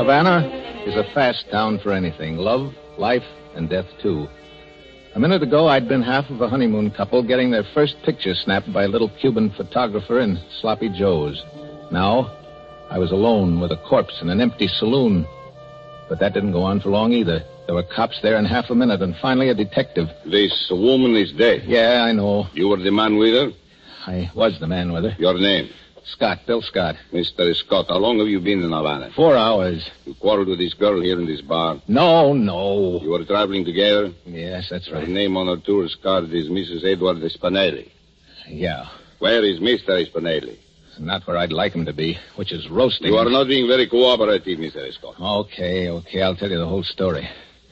Havana is a fast town for anything. Love, life, and death, too. A minute ago, I'd been half of a honeymoon couple getting their first picture snapped by a little Cuban photographer in Sloppy Joe's. Now, I was alone with a corpse in an empty saloon. But that didn't go on for long either. There were cops there in half a minute, and finally a detective. This woman is dead. Yeah, I know. You were the man with her? I was the man with her. Your name? Scott, Bill Scott. Mr. Scott, how long have you been in Havana? 4 hours. You quarreled with this girl here in this bar? No. You were traveling together? Yes, that's right. Her name on her tourist card is Mrs. Edward Spinelli. Yeah. Where is Mr. Spinelli? Not where I'd like him to be, which is roasting. You are not being very cooperative, Mr. Scott. Okay, I'll tell you the whole story.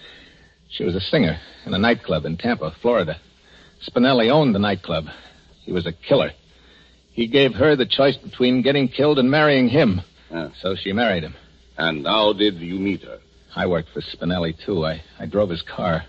She was a singer in a nightclub in Tampa, Florida. Spinelli owned the nightclub. He was a killer. He gave her the choice between getting killed and marrying him. So she married him. And how did you meet her? I worked for Spinelli, too. I drove his car.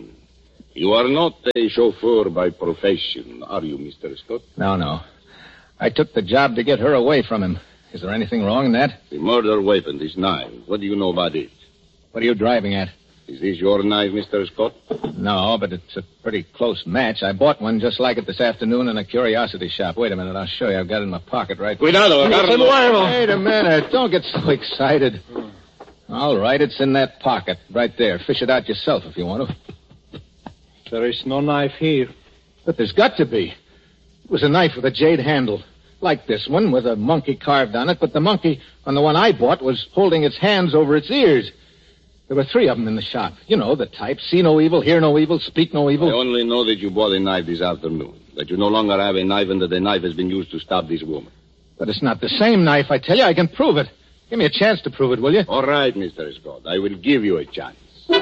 You are not a chauffeur by profession, are you, Mr. Scott? No. I took the job to get her away from him. Is there anything wrong in that? The murder weapon, this knife. What do you know about it? What are you driving at? Is this your knife, Mr. Scott? No, but it's a pretty close match. I bought one just like it this afternoon in a curiosity shop. Wait a minute, I'll show you. I've got it in my pocket right... Cuidado, Wait a minute. Don't get so excited. All right, it's in that pocket right there. Fish it out yourself if you want to. There is no knife here. But there's got to be. It was a knife with a jade handle. Like this one, with a monkey carved on it, but the monkey on the one I bought was holding its hands over its ears. There were 3 of them in the shop. You know, the type. See no evil, hear no evil, speak no evil. I only know that you bought a knife this afternoon. That you no longer have a knife and that the knife has been used to stab this woman. But it's not the same knife, I tell you. I can prove it. Give me a chance to prove it, will you? All right, Mr. Scott. I will give you a chance.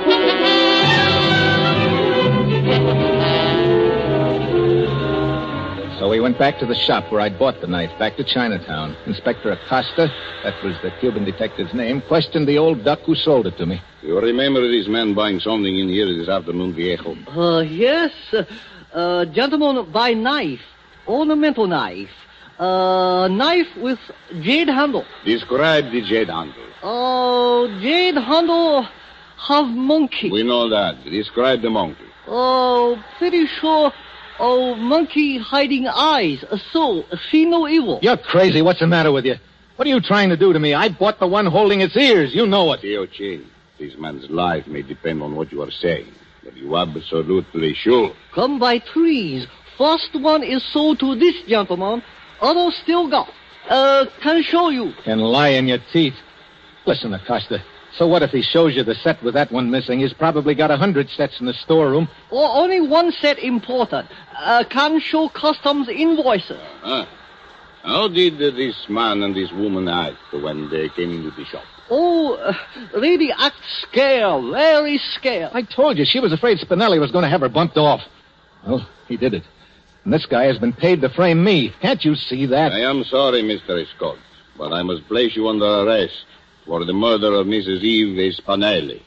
So we went back to the shop where I'd bought the knife, back to Chinatown. Inspector Acosta, that was the Cuban detective's name, questioned the old duck who sold it to me. You remember this man buying something in here this afternoon, Viejo? Yes. Gentleman buy knife. Ornamental knife. Knife with jade handle. Describe the jade handle. Jade handle have monkey. We know that. Describe the monkey. Pretty sure... monkey hiding eyes. So, see no evil. You're crazy. What's the matter with you? What are you trying to do to me? I bought the one holding its ears. You know it. Tio Chin, this man's life may depend on what you are saying. But you absolutely sure. Come by 3s. First one is sold to this gentleman. Other still got. Can show you. Can lie in your teeth. Listen, Acosta. So what if he shows you the set with that one missing? He's probably got 100 sets in the storeroom. Only one set important. Can show customs invoices. How did this man and this woman act when they came into the shop? Lady act scared. Very scared. I told you, she was afraid Spinelli was going to have her bumped off. Well, he did it. And this guy has been paid to frame me. Can't you see that? I am sorry, Mr. Scott, but I must place you under arrest for the murder of Mrs. Eve Spinelli.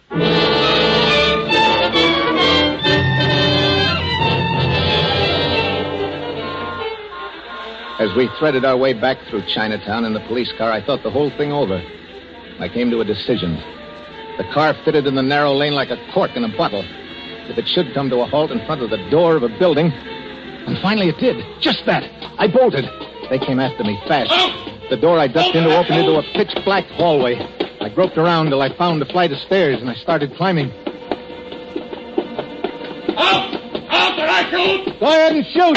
As we threaded our way back through Chinatown in the police car, I thought the whole thing over. I came to a decision. The car fitted in the narrow lane like a cork in a bottle. If it should come to a halt in front of the door of a building... And finally it did. Just that. I bolted. They came after me fast. The door I ducked into opened into a pitch-black hallway. I groped around till I found a flight of stairs, and I started climbing. Out, or I shoot! Go ahead and shoot!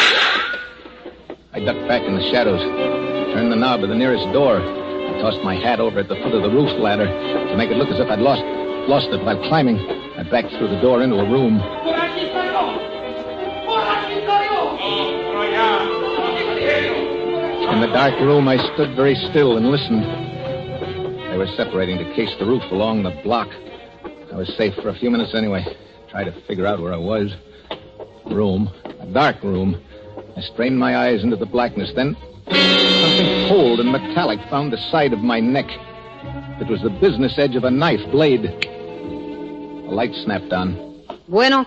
I ducked back in the shadows, turned the knob of the nearest door. I tossed my hat over at the foot of the roof ladder to make it look as if I'd lost it while climbing. I backed through the door into a room. In the dark room, I stood very still and listened. They were separating to case the roof along the block. I was safe for a few minutes anyway. Tried to figure out where I was. Room. A dark room. I strained my eyes into the blackness. Then something cold and metallic found the side of my neck. It was the business edge of a knife blade. A light snapped on. Bueno.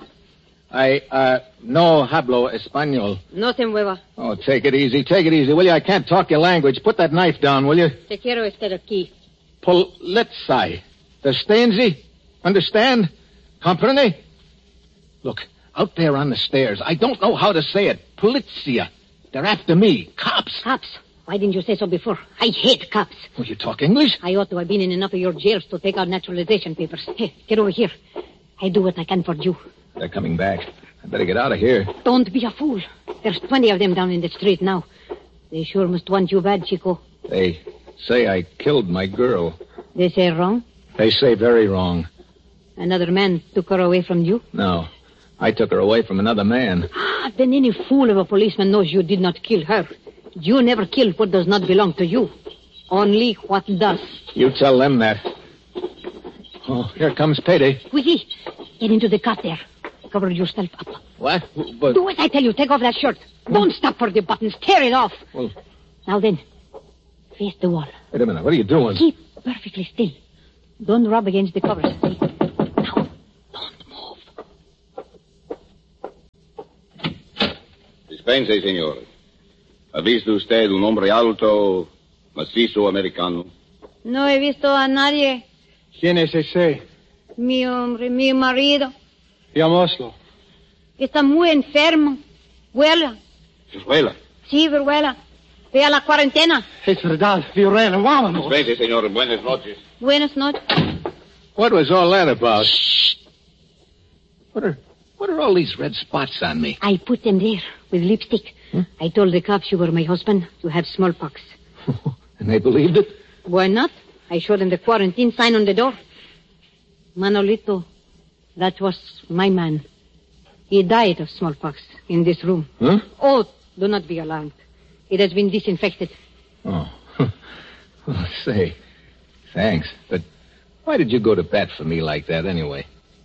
No hablo español. No te muevas. Oh, take it easy, will you? I can't talk your language. Put that knife down, will you? Te quiero estar aquí. Polizei. Verstehen Understand? Comprende? Look, out there on the stairs, I don't know how to say it. Polizia. They're after me. Cops. Cops? Why didn't you say so before? I hate cops. Well, you talk English? I ought to have been in enough of your jails to take out naturalization papers. Hey, get over here. I do what I can for you. They're coming back. I better get out of here. Don't be a fool. There's 20 of them down in the street now. They sure must want you bad, Chico. They say I killed my girl. They say wrong? They say very wrong. Another man took her away from you? No. I took her away from another man. Then any fool of a policeman knows you did not kill her. You never killed what does not belong to you. Only what does. You tell them that. Oh, here comes payday. Quickly, get into the cot there. Cover yourself up. What? But... Do as I tell you. Take off that shirt. Don't stop for the buttons. Tear it off. Well... Now then, face the wall. Wait a minute. What are you doing? Keep perfectly still. Don't rub against the covers. See? Now, don't move. Dispense, señor. ¿Ha visto usted un hombre alto, macizo americano? No he visto a nadie. ¿Quién es ese? Mi hombre, mi marido. Llamémoslo. Está muy enfermo. Vuela. Vuela. Sí, vuela. Ve a la cuarentena. Es verdad, Viorella, vámonos. Dispense, señor. Buenas noches. Buenas noches. What was all that about? Shh. What are all these red spots on me? I put them there with lipstick. I told the cops you were my husband. You have smallpox. And they believed it? Why not? I showed them the quarantine sign on the door. Manolito, that was my man. He died of smallpox in this room. Huh? Oh, do not be alarmed. It has been disinfected. Oh. Well, say, thanks. But why did you go to bat for me like that anyway?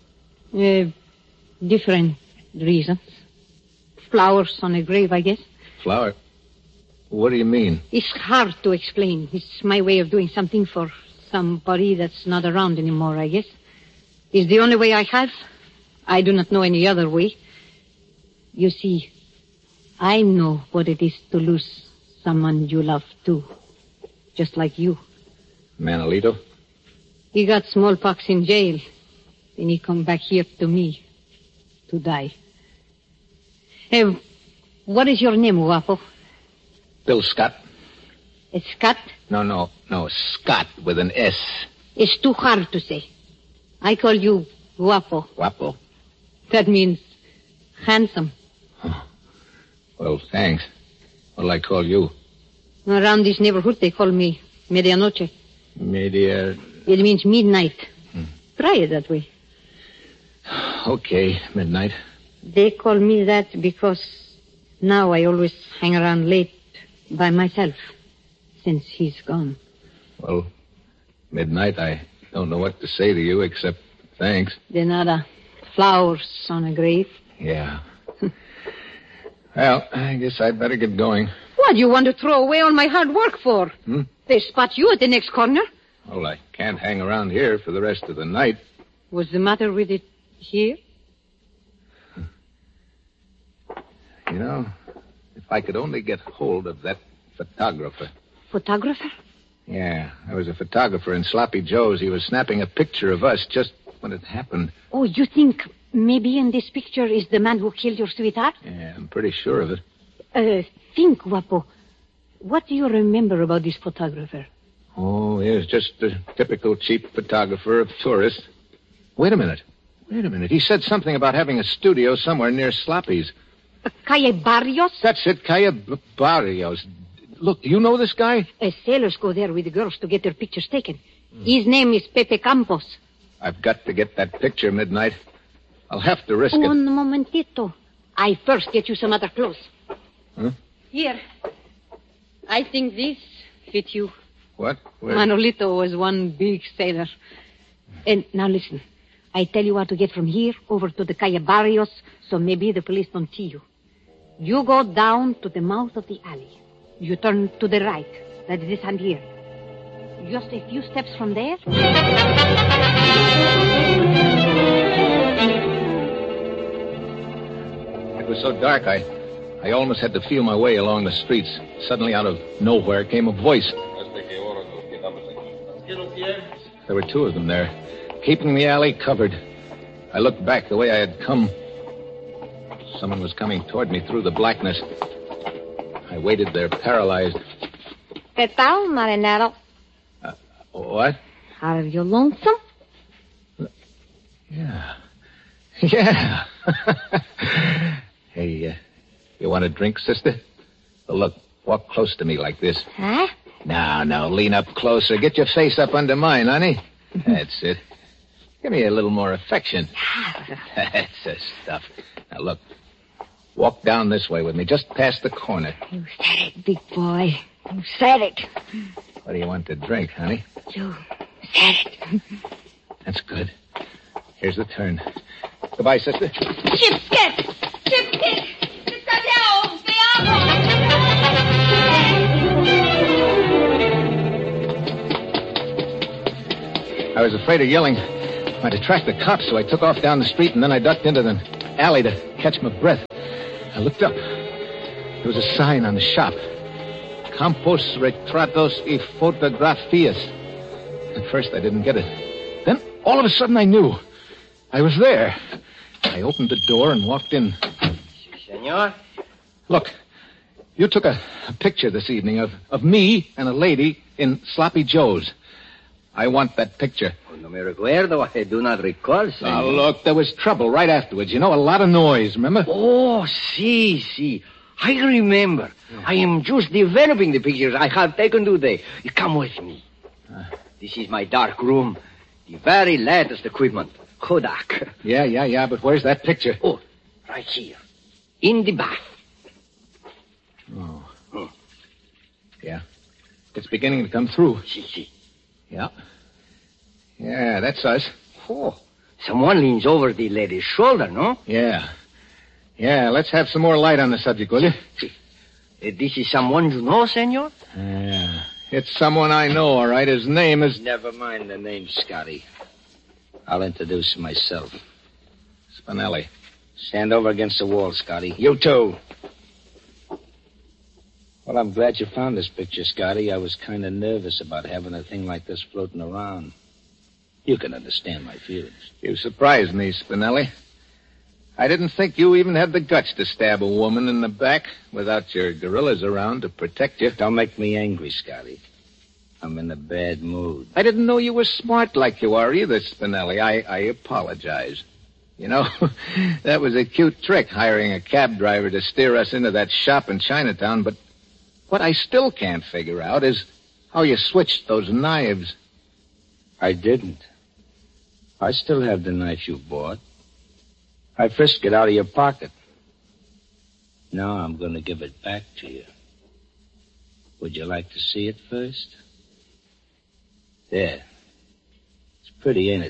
Different reasons. Flowers on a grave, I guess. Flower? What do you mean? It's hard to explain. It's my way of doing something for somebody that's not around anymore, I guess. It's the only way I have. I do not know any other way. You see, I know what it is to lose someone you love, too. Just like you. Manolito? He got smallpox in jail. Then he come back here to me to die. Hey, what is your name, Guapo? Bill Scott. Scott? No, Scott with an S. It's too hard to say. I call you Guapo. Guapo? That means handsome. Oh. Well, thanks. What'll I call you? Around this neighborhood, they call me Medianoche. It means midnight. Try it that way. Okay, midnight. They call me that because now I always hang around late by myself since he's gone. Well, midnight, I don't know what to say to you except thanks. De nada. Flowers on a grave. Yeah. Well, I guess I'd better get going. What do you want to throw away all my hard work for? They spot you at the next corner. Well, I can't hang around here for the rest of the night. What's the matter with it here? You know, if I could only get hold of that photographer. Photographer? Yeah, I was a photographer in Sloppy Joe's. He was snapping a picture of us just when it happened. Oh, you think maybe in this picture is the man who killed your sweetheart? Yeah, I'm pretty sure of it. Think, Guapo. What do you remember about this photographer? Oh, he's just a typical cheap photographer of tourists. Wait a minute. He said something about having a studio somewhere near Sloppy's. Calle Barrios? That's it, Calle Barrios. Look, do you know this guy? Sailors go there with the girls to get their pictures taken. His name is Pepe Campos. I've got to get that picture, Midnight. I'll have to risk it. Un momentito. I first get you some other clothes. Huh? Here. I think this fit you. What? Where? Manolito was one big sailor. And now listen. I tell you how to get from here over to the Calle Barrios, so maybe the police don't see you. You go down to the mouth of the alley. You turn to the right. That is this hand here. Just a few steps from there. It was so dark, I almost had to feel my way along the streets. Suddenly, out of nowhere, came a voice. There were two of them there, keeping the alley covered. I looked back the way I had come. Someone was coming toward me through the blackness. I waited there, paralyzed. ¿Qué tal, marinero? What? Are you lonesome? Yeah. Yeah. Hey, you want a drink, sister? Well, look, walk close to me like this. Huh? Now, lean up closer. Get your face up under mine, honey. That's it. Give me a little more affection. That's the stuff. Now, look. Walk down this way with me, just past the corner. You said it, big boy. You said it. What do you want to drink, honey? You said it. That's good. Here's the turn. Goodbye, sister. Chipkit! Chipkit! Citadel! Te I was afraid of yelling. I'd attract the cops, so I took off down the street, and then I ducked into the alley to catch my breath. I looked up. There was a sign on the shop. Campos Retratos y Fotografias. At first, I didn't get it. Then, all of a sudden, I knew. I was there. I opened the door and walked in. Senor? Look, you took a picture this evening of me and a lady in Sloppy Joe's. I want that picture. Oh, no me recuerdo. I do not recall, senor. Now, look, there was trouble right afterwards. You know, a lot of noise, remember? Oh, si. I remember. I am just developing the pictures I have taken today. You come with me. This is my dark room. The very latest equipment. Kodak. Yeah, but where's that picture? Oh, right here. In the bath. Oh. Yeah. It's beginning to come through. Si. Yeah. Yeah, that's us. Oh, someone leans over the lady's shoulder, no? Yeah, let's have some more light on the subject, will you? Si. This is someone you know, senor? Yeah. It's someone I know, all right. His name is... Never mind the name, Scotty. I'll introduce myself. Spinelli. Stand over against the wall, Scotty. You too. Well, I'm glad you found this picture, Scotty. I was kind of nervous about having a thing like this floating around. You can understand my feelings. You surprised me, Spinelli. I didn't think you even had the guts to stab a woman in the back without your gorillas around to protect you. Don't make me angry, Scotty. I'm in a bad mood. I didn't know you were smart like you are either, Spinelli. I apologize. You know, that was a cute trick, hiring a cab driver to steer us into that shop in Chinatown, but what I still can't figure out is how you switched those knives. I didn't. I still have the knife you bought. I frisked it out of your pocket. Now I'm going to give it back to you. Would you like to see it first? There. It's pretty, ain't it?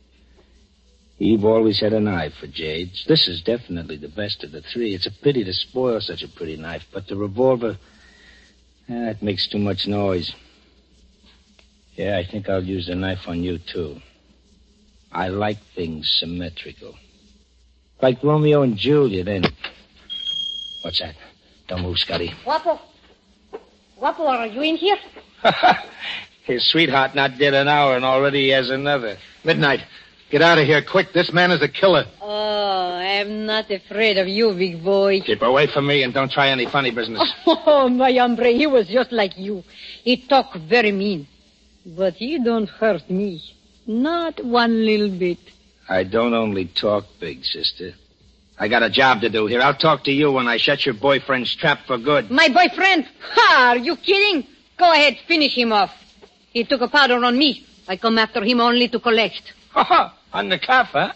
Eve always had an eye for jades. This is definitely the best of the three. It's a pity to spoil such a pretty knife, but the revolver, it makes too much noise. Yeah, I think I'll use the knife on you, too. I like things symmetrical. Like Romeo and Juliet, ain't it? What's that? Don't move, Scotty. Guapo, are you in here? His sweetheart not dead an hour and already he has another. Midnight. Get out of here, quick. This man is a killer. Oh, I'm not afraid of you, big boy. Keep away from me and don't try any funny business. Oh, my hombre, he was just like you. He talked very mean. But he don't hurt me. Not one little bit. I don't only talk big, sister. I got a job to do here. I'll talk to you when I shut your boyfriend's trap for good. My boyfriend? Ha! Are you kidding? Go ahead, finish him off. He took a powder on me. I come after him only to collect. Oh, on the cuff, huh?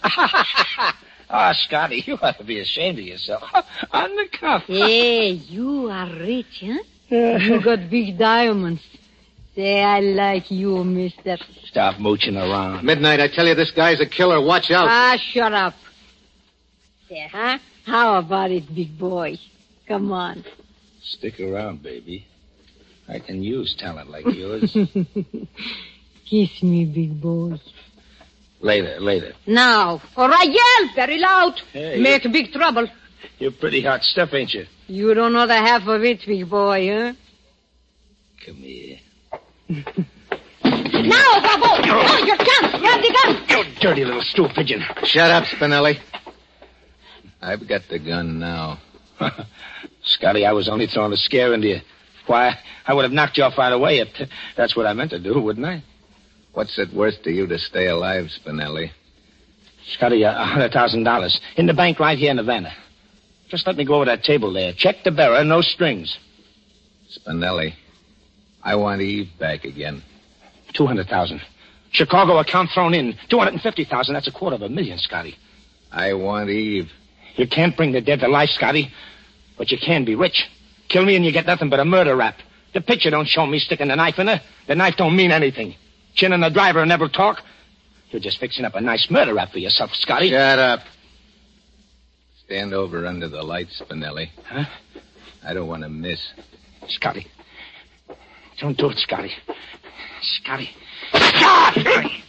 Oh, Scotty, you ought to be ashamed of yourself. On the cuff. Hey, you are rich, huh? You got big diamonds. Say, I like you, mister. Stop mooching around. Midnight, I tell you, this guy's a killer. Watch out. Ah, shut up. There, huh? How about it, big boy? Come on. Stick around, baby. I can use talent like yours. Kiss me, big boy. Later. Now. All right, yell very loud. Hey, Make big trouble. You're pretty hot stuff, ain't you? You don't know the half of it, big boy, huh? Come here. Now, Bobo! Now, your chance! Grab the gun! You dirty little stool pigeon. Shut up, Spinelli. I've got the gun now. Scotty, I was only throwing a scare into you. Why, I would have knocked you off right away if that's what I meant to do, wouldn't I? What's it worth to you to stay alive, Spinelli? Scotty, $100,000 in the bank right here in Havana. Just let me go over that table there. Check the bearer, no strings. Spinelli, I want Eve back again. 200,000. Chicago account thrown in. 250,000. That's $250,000, Scotty. I want Eve. You can't bring the dead to life, Scotty, but you can be rich. Kill me and you get nothing but a murder rap. The picture don't show me sticking the knife in her. The knife don't mean anything. Chin and the driver never talk. You're just fixing up a nice murder rap for yourself, Scotty. Shut up. Stand over under the light, Spinelli. Huh? I don't want to miss. Scotty. Don't do it, Scotty. Scotty. Scotty!